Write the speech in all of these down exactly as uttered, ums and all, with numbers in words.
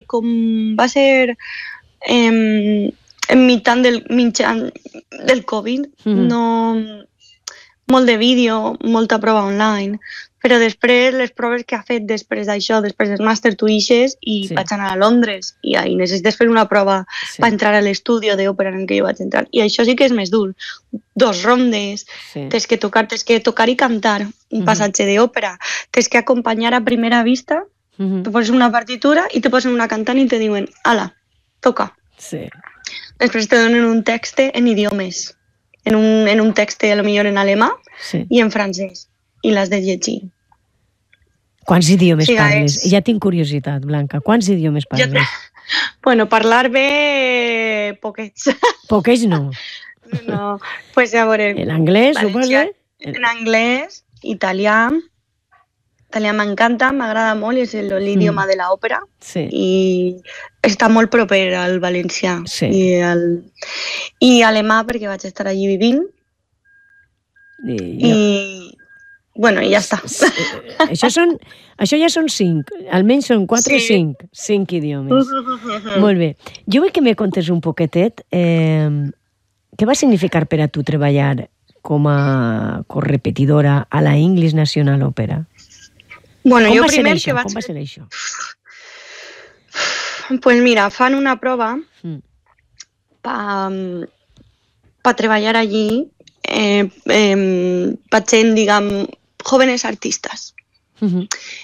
com va ser eh, en mitjan del, mitjan del Covid, mm-hmm. no, molt de vídeo, molta prova online, però després les proves que ha fet després d'això, després del màster tu ixes i sí. vaig anar a Londres i ahí necessites fer una prova sí. per entrar a l'estudi d'òpera en què jo vaig entrar. I això sí que és més dur. Dos rondes, sí. tens que tocar, tens que tocar i cantar un mm-hmm. passatge d'òpera, tens que acompanyar a primera vista, mm-hmm. te poses una partitura i te posen una cantant i te diuen, ala, toca. Sí. Després te donen un text en idiomes, en un, en un text a lo millor en alemà sí. i en francès. I l'has de llegir. Quants idiomes sí, parles? És... Ja tinc curiositat, Blanca. Quants idiomes parles? Ja... Bueno, parlar bé... poquets. Poquets no? No, pues ja veurem. En anglès, suposo? En anglès, italià. Italià m'encanta, m'agrada molt, és l'idioma mm. de l'òpera. Sí. I està molt proper al valencià. Sí. I, el... I alemà, perquè vaig estar allí vivint. I... I... Bueno, i ja està. Això, són, això ja són cinc. Almenys són quatre o sí. cinc. Cinc idiomes. Molt bé. Jo vull que me contes un poquetet eh, què va significar per a tu treballar com a correpetidora a la English National Opera? Bueno, com jo va primer ser que això? vaig... Com va ser això? Pues mira, fan una prova mm. pa, pa treballar allí eh, eh, pa gent, diguem, jóvenes artistas. Uh-huh.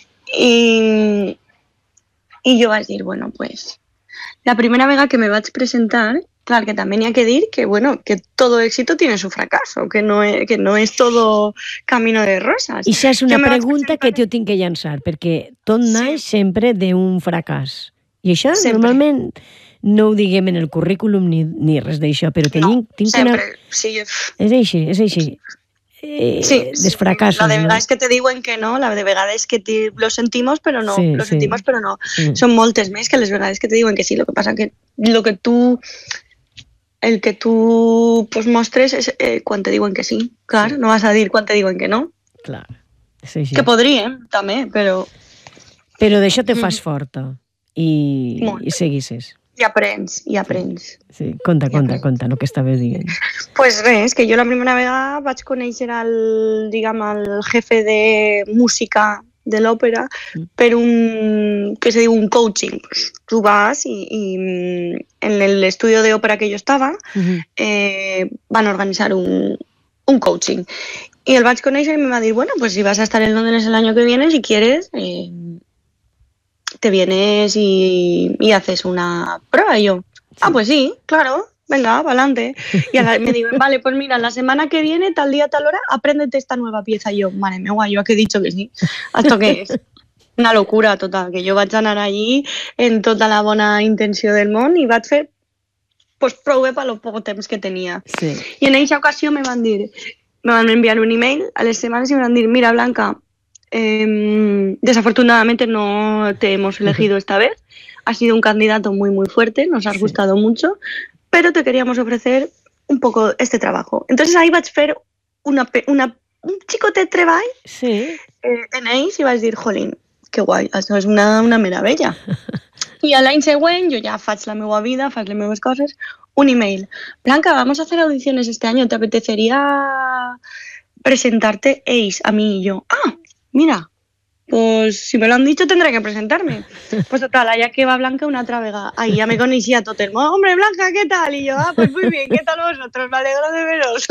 I, I jo vaig dir, bueno, pues, la primera vegada que me vaig presentar, clar, que també n'hi ha que dir que, bueno, que todo éxito tiene su fracaso, que no es, que no es todo camino de rosas. I això és una pregunta que t'ho tinc que llançar, perquè tot naix sí. sempre d'un fracàs. I això sempre. Normalment no ho diguem en el currículum ni, ni res d'això, però tenim, no, tinc sempre. una... Sí. És així, és així. Eh, sí, desfracassos, la de vegades ¿no? que te diuen que no, la de vegades que te, lo sentimos pero no, sí, lo sí. sentimos pero no. Sí. Son moltes més que les vegades que te diuen que sí, lo que pasa que lo que tú el que tú pues mostres es eh, quan te diuen que sí, clar, sí. no vas a dir quan te diuen que no. Clar, sí, sí. Que podríem, també, però... Però d'això te fas mm. forta i, i seguisses. I aprens, i aprens. Sí, conta, conta, conta, el que estaves dient. Pues res, que jo la primera vegada vaig conèixer el, diguem, el jefe de música de l'òpera mm. per un, que se diu un coaching. Pues, tu vas i, i en l'estudi d'òpera que jo estava mm-hmm. eh, van organitzar un, un coaching. Y el vaig conèixer i me va dir, bueno, pues si vas a estar en Londres el año que viene, si quieres... Eh, te vienes y, y haces una prueba. Y yo, sí. ah, pues sí, claro, venga, para adelante. Y la, me digo, vale, pues mira, la semana que viene, tal día, tal hora, apréndete esta nueva pieza. Y yo, madre mía, yo aquí he dicho que sí. Esto que es una locura total, que yo vaig anar allí en tota la bona intenció del món i vaig fer pues, prou bé per lo poc temps que tenia. Sí. I en aquesta ocasió me van dir, me van enviar un email a les setmanes y me van dir, mira, Blanca, Eh, desafortunadamente no te hemos elegido esta vez. Has sido un candidato muy muy fuerte, nos has sí. gustado mucho, pero te queríamos ofrecer un poco este trabajo. Entonces ahí vaig fer una, una, un xicotet treball sí. eh, en ells i vaig dir, jolín, que guai, això és una, una meravella. I a l'any següent jo ja faig la meva vida, faig les meves coses, un email. Blanca, vamos a hacer audiciones este año, ¿te apetecería presentarte ells a mí y yo? Ah, mira, pues si me lo han dicho tendré que presentarme. Pues total, allá que va Blanca una otra vega. Ahí ya me conocía todo el mundo. Hombre, Blanca, ¿qué tal? Y yo, ah, pues muy bien, ¿qué tal vosotros? Me alegro de veros.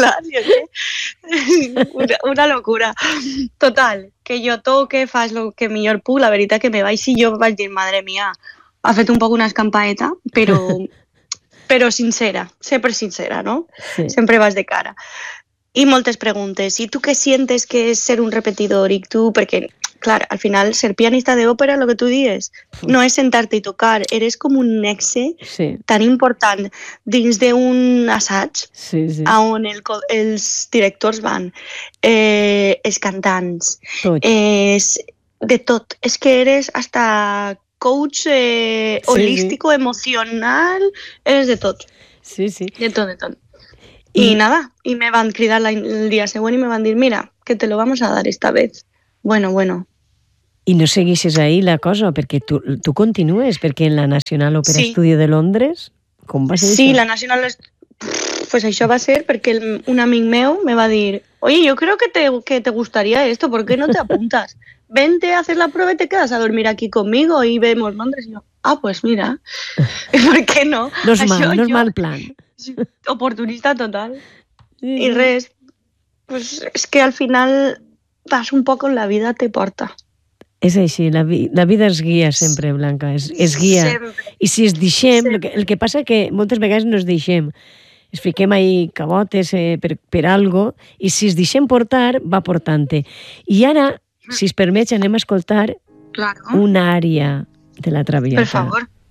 una, una locura. Total, que jo toque, fas lo que millor puc. La veritat que me vaig i jo vaig dir, madre mía, ha fet un poc una escampaeta, però, però sincera, sempre sincera, ¿no? Sí. Sempre vas de cara. Y moltes preguntes. ¿Y tú qué sientes que es ser un repetidor? Y tú, porque, claro, al final, ser pianista de ópera, lo que tú dices, no es sentarte y tocar. Eres como un nexe sí. tan important dins d'un assaig sí, sí. on el, els directors van, eh, els cantants, tot. És de tot. És que eres hasta coach eh, sí, holístico, sí. emocional, eres de tot. Sí, sí. De tot, de tot. Y nada, y me van a cridar el día següent y me van a decir, mira, que te lo vamos a dar esta vez. Bueno, bueno. I no segueixes ahí la cosa, perquè tu, tu continues, perquè en la National Opera Sí. Studio de Londres, com va ser Sí, això? la National... Est- Pues això va ser perquè el- un amic meu me va dir, oye, yo creo que te, que te gustaría esto, ¿por qué no te apuntas? Vente a hacer la prueba y te quedas a dormir aquí conmigo y vemos Londres. Y yo, ah, pues mira, ¿por qué no? No és mal, Això no és jo- mal plan. Oportunista total. Sí, Y res, pues es que al final vas un poco en la vida te porta. És així, la, vi la vida es guia sempre, Blanca, es, es guia. Sempre. I si es deixem, Sempre. el que, el que passa que moltes vegades no es deixem. Es fiquem ahí cabotes eh, per, per algo, i si es deixem portar, va portant-te. I ara, si es permets, anem a escoltar Claro. una ària de la Traviata. Per favor.